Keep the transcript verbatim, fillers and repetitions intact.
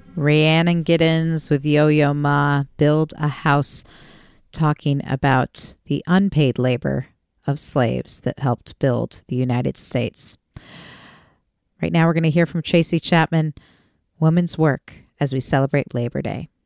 Rhiannon Giddens with Yo-Yo Ma, Build a House, talking about the unpaid labor of slaves that helped build the United States. Right now we're going to hear from Tracy Chapman, Women's Work, as we celebrate Labor Day.